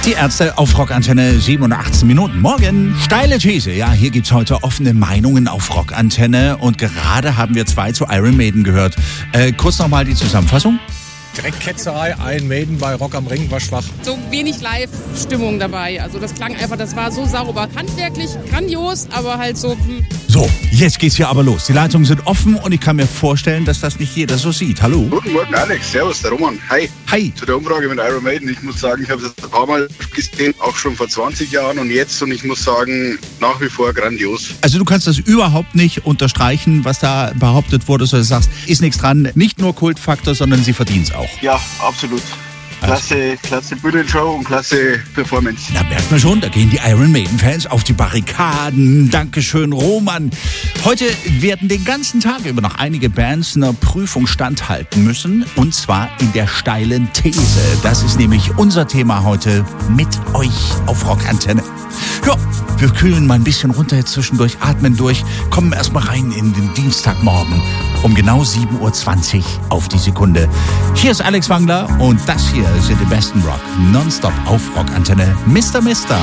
Die Ärzte auf Rockantenne, 87 Minuten. Morgen, steile These. Ja, hier gibt's heute offene Meinungen auf Rockantenne. Und gerade haben wir 2 zu Iron Maiden gehört. Kurz nochmal die Zusammenfassung. Direkt Ketzerei, Iron Maiden bei Rock am Ring war schwach. So wenig Live-Stimmung dabei. Also das klang einfach, das war so sauber. Handwerklich grandios, aber halt so... So, jetzt geht's hier aber los. Die Leitungen sind offen und ich kann mir vorstellen, dass das nicht jeder so sieht. Hallo? Guten Morgen, Alex. Servus, der Roman. Hi. Hi. Zu der Umfrage mit Iron Maiden. Ich muss sagen, ich habe es ein paar Mal gesehen, auch schon vor 20 Jahren und jetzt. Und ich muss sagen, nach wie vor grandios. Also du kannst das überhaupt nicht unterstreichen, was da behauptet wurde, so du sagst, ist nichts dran. Nicht nur Kultfaktor, sondern sie verdien's auch. Ja, absolut. Klasse Bühnenshow und klasse Performance. Da merkt man schon, da gehen die Iron Maiden-Fans auf die Barrikaden. Dankeschön, Roman. Heute werden den ganzen Tag über noch einige Bands einer Prüfung standhalten müssen. Und zwar in der steilen These. Das ist nämlich unser Thema heute mit euch auf Rockantenne. Ja, wir kühlen mal ein bisschen runter jetzt zwischendurch, atmen durch, kommen erstmal rein in den Dienstagmorgen um genau 7.20 Uhr auf die Sekunde. Hier ist Alex Wangler und das hier sind die besten Rock nonstop auf Rockantenne. Mr.